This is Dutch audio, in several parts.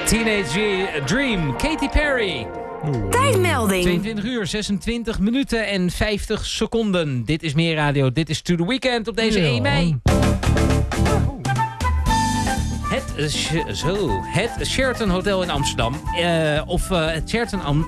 Teenage Dream, Katy Perry. Tijdmelding. 22 uur, 26 minuten en 50 seconden. Dit is Meer Radio, dit is To The Weekend op deze 1 mei. Het Sheraton Hotel in Amsterdam. Het Sheraton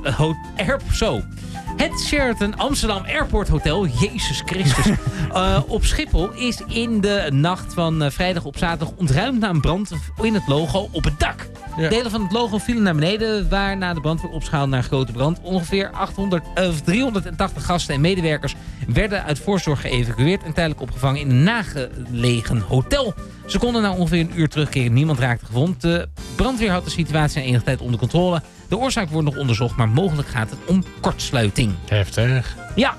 Het Sheraton Amsterdam Airport Hotel, Jezus Christus, op Schiphol is in de nacht van vrijdag op zaterdag ontruimd na een brand in het logo op het dak. Ja. Delen van het logo vielen naar beneden, waarna de brandweer opschaalde naar grote brand. Ongeveer 380 gasten en medewerkers werden uit voorzorg geëvacueerd en tijdelijk opgevangen in een nagelegen hotel. Ze konden na ongeveer een uur terugkeren. Niemand raakte gewond. De brandweer had de situatie enige tijd onder controle. De oorzaak wordt nog onderzocht, maar mogelijk gaat het om kortsluiting. Heftig. Ja.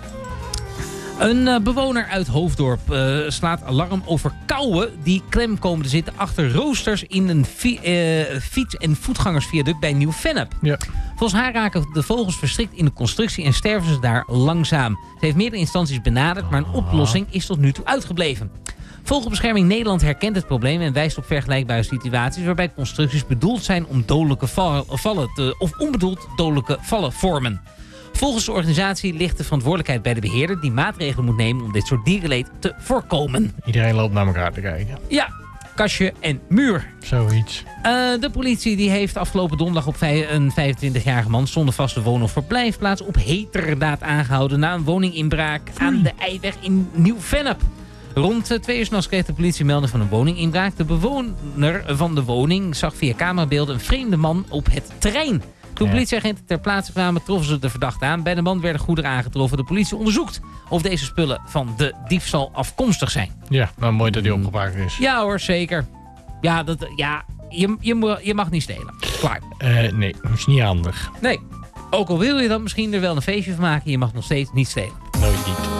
Een bewoner uit Hoofddorp slaat alarm over kauwen die klem komen te zitten achter roosters in een fiets- en voetgangersviaduct bij Nieuw-Vennep. Ja. Volgens haar raken de vogels verstrikt in de constructie en sterven ze daar langzaam. Ze heeft meerdere instanties benaderd, maar een oplossing is tot nu toe uitgebleven. Vogelbescherming Nederland herkent het probleem en wijst op vergelijkbare situaties waarbij constructies bedoeld zijn om dodelijke vallen of onbedoeld dodelijke vallen vormen. Volgens de organisatie ligt de verantwoordelijkheid bij de beheerder die maatregelen moet nemen om dit soort dierenleed te voorkomen. Iedereen loopt naar elkaar te kijken. Ja, kastje en muur. Zoiets. De politie die heeft afgelopen donderdag op een 25-jarige man zonder vaste woon- of verblijfplaats op heterdaad aangehouden na een woninginbraak aan de Eiweg in Nieuw-Vennep. Rond 2 uur 's nachts kreeg de politie melding van een woninginbraak. De bewoner van de woning zag via camerabeelden een vreemde man op het terrein. Toen politieagenten ter plaatse kwamen, troffen ze de verdachte aan. Bij de man werden goederen aangetroffen. De politie onderzoekt of deze spullen van de diefstal afkomstig zijn. Ja, maar mooi dat die opgepakt is. Ja hoor, zeker. Ja, je mag niet stelen. Klaar. Nee, dat is niet handig. Nee. Ook al wil je dan misschien er wel een feestje van maken, je mag nog steeds niet stelen. Nooit niet.